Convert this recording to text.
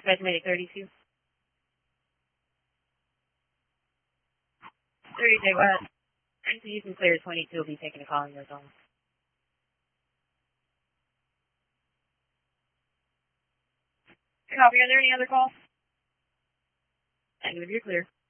Dispatch Medic 32. 32, you can clear 22 will be taking a call in your zone. Copy, are there any other calls? Negative, you're clear.